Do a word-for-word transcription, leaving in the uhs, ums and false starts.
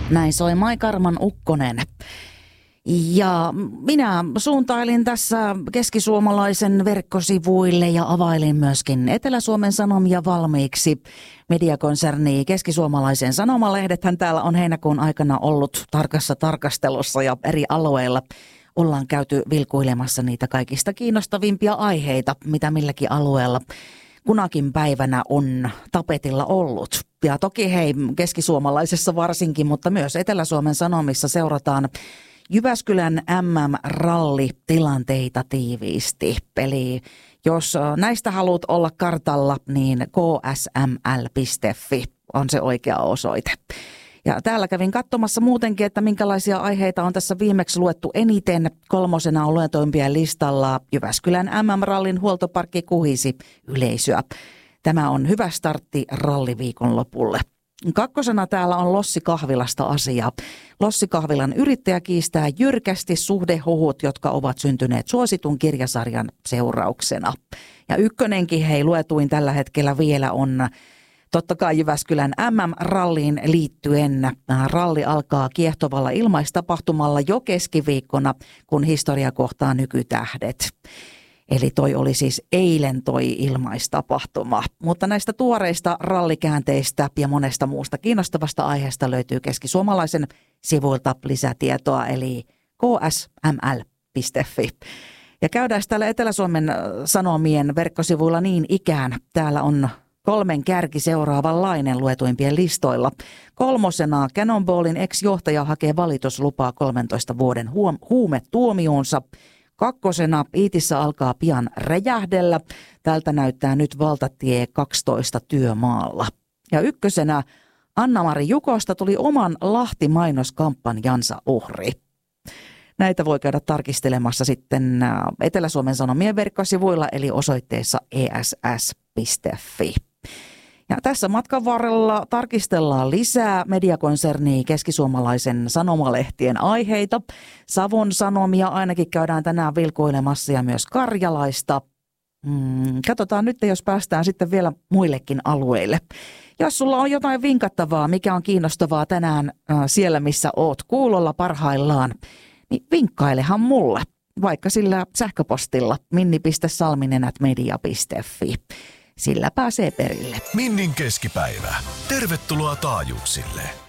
Näin soi Mai Karman Ukkonen. Ja minä suuntailin tässä keskisuomalaisen verkkosivuille ja availin myöskin Etelä-Suomen Sanomia valmiiksi. Mediakonserni Keskisuomalaisen Sanomalehdet-hän täällä on heinäkuun aikana ollut tarkassa tarkastelussa ja eri alueilla ollaan käyty vilkuilemassa niitä kaikista kiinnostavimpia aiheita, mitä milläkin alueella kunakin päivänä on tapetilla ollut. Ja toki hei, keskisuomalaisessa varsinkin, mutta myös Etelä-Suomen Sanomissa seurataan Jyväskylän M M-rallitilanteita tiiviisti. Eli jos näistä haluat olla kartalla, niin k s m l piste f i on se oikea osoite. Ja täällä kävin katsomassa muutenkin, että minkälaisia aiheita on tässä viimeksi luettu eniten. Kolmosena on luentoimpien listalla Jyväskylän M M-rallin huoltoparkki kuhisi yleisöä. Tämä on hyvä startti ralliviikon lopulle. Kakkosena täällä on Lossi Kahvilasta asia. Lossi Kahvilan yrittäjä kiistää jyrkästi suhdehuhut, jotka ovat syntyneet suositun kirjasarjan seurauksena. Ja ykkönenkin hei luetuin tällä hetkellä vielä on totta kai Jyväskylän M M-ralliin liittyen. Ralli alkaa kiehtovalla ilmaistapahtumalla jo keskiviikkona, kun historia kohtaa nykytähdet. Eli toi oli siis eilen toi ilmaistapahtuma. Mutta näistä tuoreista rallikäänteistä ja monesta muusta kiinnostavasta aiheesta löytyy Keskisuomalaisen sivuilta lisätietoa, eli k s m l piste f i. Ja käydään täällä Etelä-Suomen Sanomien verkkosivuilla niin ikään. Täällä on kolmen kärki seuraavanlainen luetuimpien listoilla. Kolmosena Cannonballin ex-johtaja hakee valituslupaa kolmentoista vuoden huum- huumetuomioonsa. Kakkosena Iitissä alkaa pian räjähdellä. Tältä näyttää nyt valtatie kaksitoista työmaalla. Ja ykkösenä Anna-Mari Jukosta tuli oman Lahti-mainoskampanjansa uhri. Näitä voi käydä tarkistelemassa sitten Etelä-Suomen Sanomien verkkosivuilla eli osoitteessa e s s piste f i. Ja tässä matkan varrella tarkistellaan lisää mediakonserni Keskisuomalaisen Sanomalehtien aiheita. Savon Sanomia ainakin käydään tänään vilkuilemassa ja myös Karjalaista. Hmm, katsotaan nyt, jos päästään sitten vielä muillekin alueille. Jos sulla on jotain vinkattavaa, mikä on kiinnostavaa tänään äh, siellä, missä oot kuulolla parhaillaan, niin vinkkailehan mulle, vaikka sillä sähköpostilla minni piste salminen ät media piste f i. Sillä pääsee perille. Minnin keskipäivä. Tervetuloa taajuuksille.